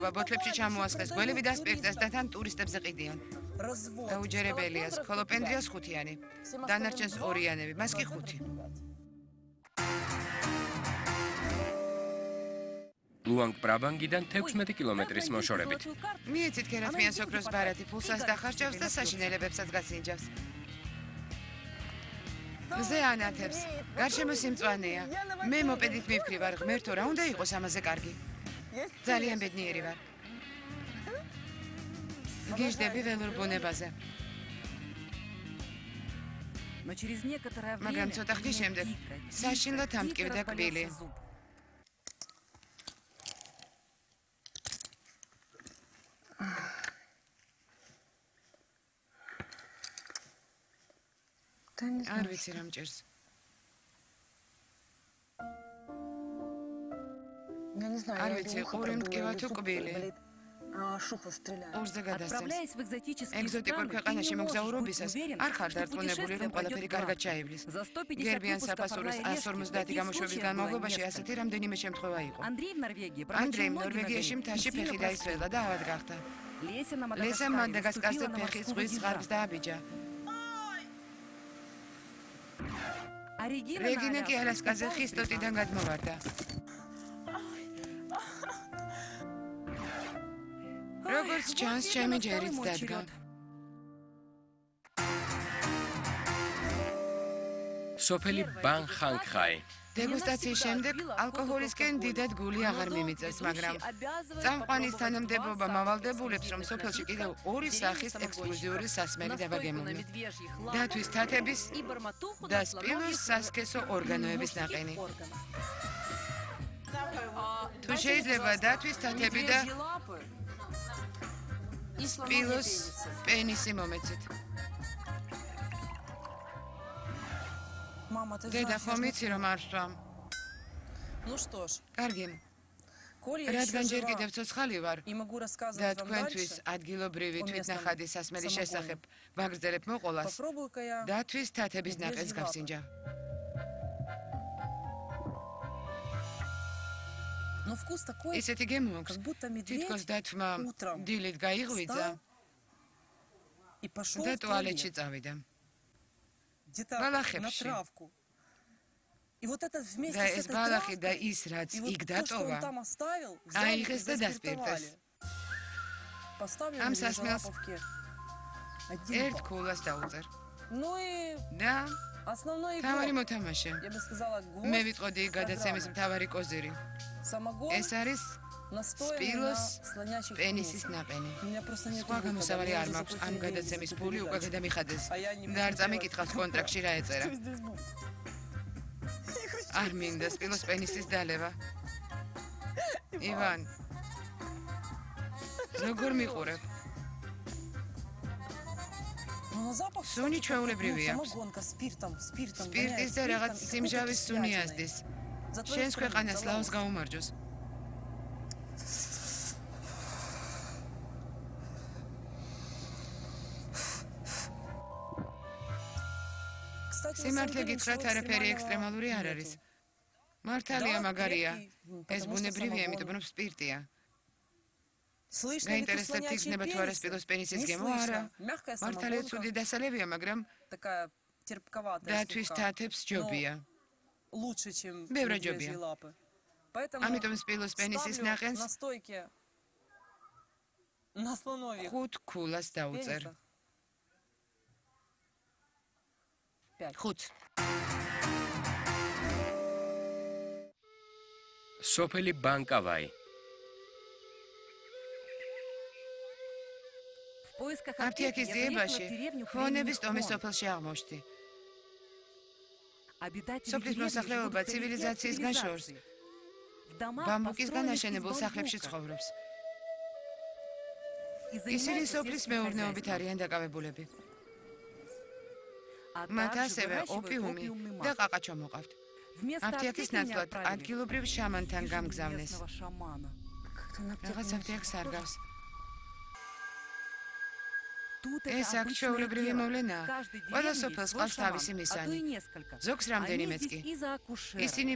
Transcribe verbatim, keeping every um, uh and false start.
ბოთლებში ჩამოასხეს გველები და სპირტეს და თან ტურისტებზე ყიდიან. დაუჯერებელიას, ხოლო პენდრიას ხუთიანი. დანარჩენს ორიანები, მას კი ხუთი. ლუანგ-პრაბანგიდან თექვსმეტი კილომეტრის მოშორებით. მიეცით ქერათმიან სოკროს ბარათი ფულსას დახარჯავს და საშინელებებსაც გაცინჯავს. გზე ანათებს, გარშემო სიმწვანეა. მე მოპედით მივქრი ვარ, ღმერთო, რა უნდა იყოს ამაზე კარგი? ძალიან ბედნიერი ვარ. გიждები ველურ ბუნებაზე. მაგრამ ცოტა ხნის შემდეგ საშინლად ამტკივდა კბილი. არ ვიცი რა მჭირს. არ ვიცი, ყური მტკივა თუ კბილი. ორზე გადასცემს. ეგზოტიკურ ქვეყანაში მოგზაურობისას არ ხარ დარწმუნებული, რომ ყველაფერი კარგად ჩაივლის. გერბიან საფასურის εκατს ორმოცდაათი გამოშვების განმავლობაში ასეთი რამდენიმე შემთხვევა იყო. ანდრეიმ ნორვეგიაში მთაში ფეხი დაისრელა და ავად გახდა. ლესამ მადაგასკარზე ფეხის ზღვის ზღარბს დააბიჯა. რეგინა კი ალასკაზე ხის ტოტიდან გადმოვარდა. როგორც ჩანს, ჩემი ჯერიც დადგა. სოფელი ბან ხანგხაი. დეგუსტაციის შემდეგ ალკოჰოლისკენ დიდად გული აღარ მიმიწევს, მაგრამ წამყვანის თანამდებობა მავალდებულებს, რომ სოფელში კიდევ ორი სახის ექსკლუზიური სასმელი დაბაგემოვნი. დათვის თათების და სპილოს სასქესო ორგანოების ნაყინი. თუ შეიძლება დათვის თათები და სპილოს პენისი მომეცით. დედა, ხომ იცი რომ არ სვამ? კარგი. რადგან ჯერ კიდევ ცოცხალი ვარ და თქვენთვის ადგილობრივი თვითნახადი სასმელის შესახებ ვაგრძელებ მოყოლას, დათვის თათების ნაყენს გავსინჯავ. ისეთი გემოაქვს, თითქოს დათვმა დილით გაიღვიძა და ტუალეტში წავიდა. ბალახებში. და ეს ბალახი და ის, რაც იქ დატოვა, აიღეს და დასპირტეს. ამ სასმელს ერთ ქულას დაუწერ. და თავარი მოთამაშე. მე ვიტყოდი გადაცემის მთავარი კოზირი. ეს არის სპილოს პენისის ნაყენი. სხვა გამოსავალი არ მაქვს, ამ გადაცემის ფული უკვე გადამიხადეს და არ წამიკითხავს კონტრაქტში რა ეწერა. არ მინდა სპილოს პენისის დალევა. ივან, როგორ მიყურებ? სუნი ჩვეულებრივი აქვს. სპირტის და რაღაც სიმჟავის სუნი ასდის. შენს ქვეყანას ლაოს გაუმარჯოს. სიმართლე გითხრათ, არაფერი ექსტრემალური არ არის. მართალია მაგარია. ეს ბუნებრივია, იმიტომ რომ სპირტია. გაინტერესებთ იქნება თუ არა სპილოს პენისის გემო? არა. მართალია ცუდი დასალევია, მაგრამ დათვის თათებს ჯობია. ბევრად ჯობია. ამიტომ სპილოს პენისის ნაყენს ხუთ ქულას დაუწერ. ხუთ. სოფელი ბანკავაი. აფთიაქის ძიებაში ხონების ტომის სოფელში აღმოჩნდი. სოფლის მოსახლეობა ცივილიზაციისგან შორს. ბამბუკისგან აშენებულ სახლებში ცხოვრობს. ისინი სოფლის მეურნეობით არიან დაკავებულები. მათ ასევე ოპიუმი და ყაყაჩო მოყავთ. აფთიაქის ნაცვლად ადგილობრივ შამანთან გამგზავნეს. რაღაც აფთიაქს არ გავს. ეს აქ ჩვეულებრივი მოვლენაა. ყველა სოფელს ყავს თავისი მისანი. ზოგს რამდენიმეც კი. ისინი